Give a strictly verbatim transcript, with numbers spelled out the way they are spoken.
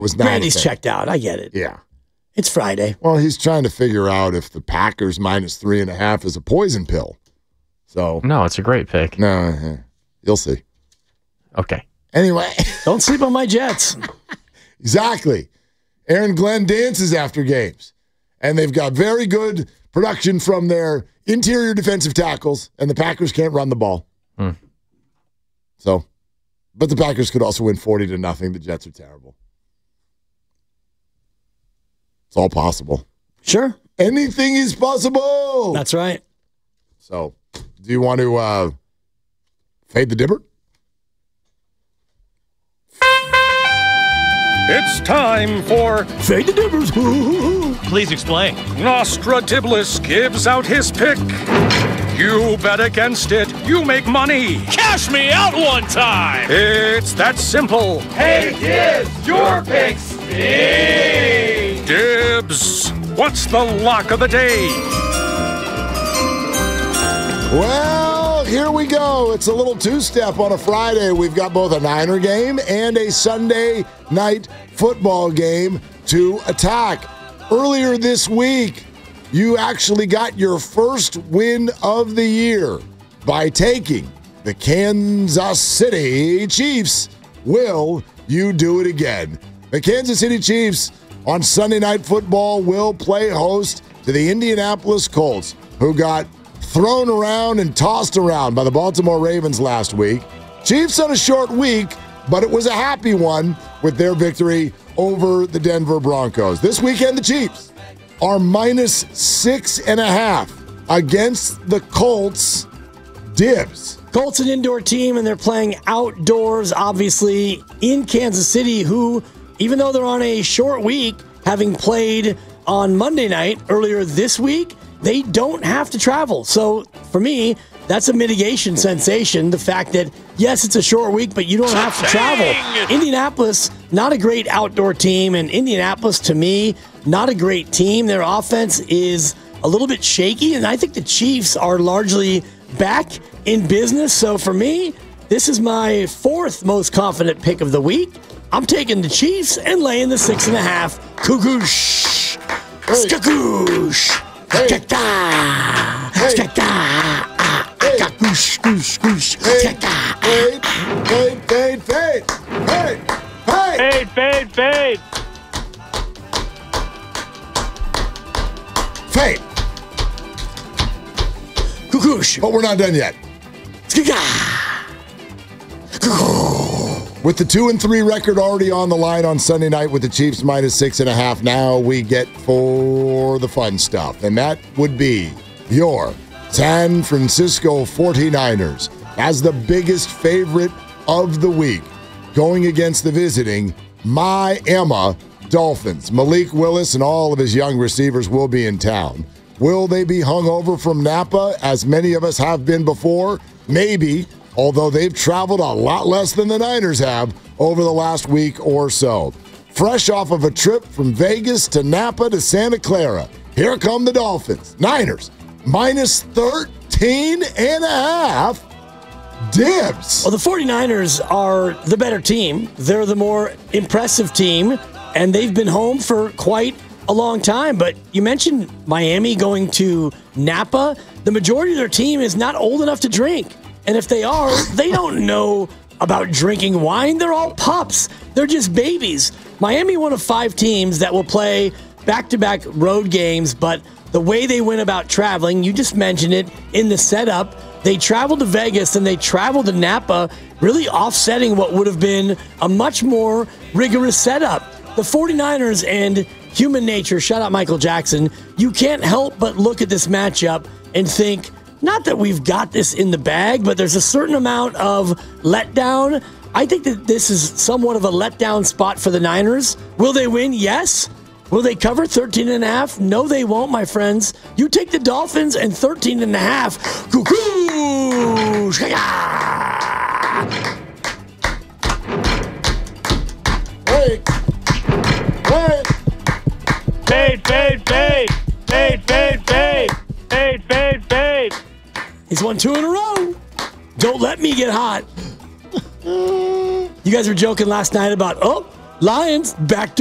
was not. Randy's checked out. I get it. Yeah. It's Friday. Well, he's trying to figure out if the Packers minus three and a half is a poison pill. So no, it's a great pick. No, you'll see. Okay. Anyway. Don't sleep on my Jets. Exactly. Aaron Glenn dances after games. And they've got very good production from their interior defensive tackles, and the Packers can't run the ball. Hmm. So, but the Packers could also win forty to nothing. The Jets are terrible. It's all possible. Sure. Anything is possible. That's right. So, do you want to uh, fade the dibber? It's time for Fade the Dibbers. Please explain. Nostradamus gives out his pick. You bet against it, you make money. Cash me out one time. It's that simple. Hey, Dibs, your pick's me. Dibs, what's the lock of the day? Well, here we go. It's a little two-step on a Friday. We've got both a Niner game and a Sunday night football game to attack. Earlier this week, you actually got your first win of the year by taking the Kansas City Chiefs. Will you do it again? The Kansas City Chiefs on Sunday Night Football will play host to the Indianapolis Colts, who got thrown around and tossed around by the Baltimore Ravens last week. Chiefs on a short week, but it was a happy one with their victory over the Denver Broncos. This weekend, the Chiefs are minus six and a half against the Colts. Dibs. Colts an indoor team, and they're playing outdoors, obviously, in Kansas City, who, even though they're on a short week, having played on Monday night earlier this week, they don't have to travel. So for me, that's a mitigation sensation. The fact that, yes, it's a short week, but you don't have to travel. Indianapolis, not a great outdoor team. And Indianapolis, to me, not a great team. Their offense is a little bit shaky. And I think the Chiefs are largely back in business. So for me, this is my fourth most confident pick of the week. I'm taking the Chiefs and laying the six and a half. Kugoosh. Skakoosh. Hey. Skaka. Hey. Skaka. Goosh, goosh, goosh. Fade, fade, fade, fade, fade, fade, Fade, fade, fade. fade. Kugoosh. But we're not done yet. Skaka. With the two and three record already on the line on Sunday night with the Chiefs minus six and a half, now we get for the fun stuff. And that would be your San Francisco forty-niners as the biggest favorite of the week, going against the visiting Miami Dolphins. Malik Willis and all of his young receivers will be in town. Will they be hung over from Napa, as many of us have been before? Maybe, although they've traveled a lot less than the Niners have over the last week or so. Fresh off of a trip from Vegas to Napa to Santa Clara, here come the Dolphins. Niners, minus thirteen and a half. Dibs. Well, the forty-niners are the better team. They're the more impressive team, and they've been home for quite a long time. But you mentioned Miami going to Napa. The majority of their team is not old enough to drink. And if they are, they don't know about drinking wine. They're all pups. They're just babies. Miami, one of five teams that will play back-to-back road games, but the way they went about traveling, you just mentioned it in the setup, they traveled to Vegas and they traveled to Napa, really offsetting what would have been a much more rigorous setup. The forty-niners and human nature, shout out Michael Jackson, you can't help but look at this matchup and think, not that we've got this in the bag, but there's a certain amount of letdown. I think that this is somewhat of a letdown spot for the Niners. Will they win? Yes. Will they cover thirteen and a half? No, they won't, my friends. You take the Dolphins and thirteen and a half. Cuckoo! Wait. Wait. Fade, fade, fade. Fade, fade, fade. Fade, fade, fade. He's won two in a row. Don't let me get hot. You guys were joking last night about, oh, Lions back to